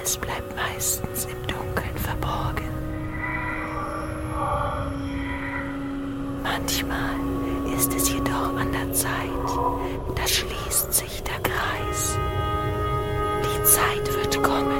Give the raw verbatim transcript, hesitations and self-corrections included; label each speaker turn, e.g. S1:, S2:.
S1: Nichts bleibt meistens im Dunkeln verborgen. Manchmal ist es jedoch an der Zeit, da schließt sich der Kreis. Die Zeit wird kommen,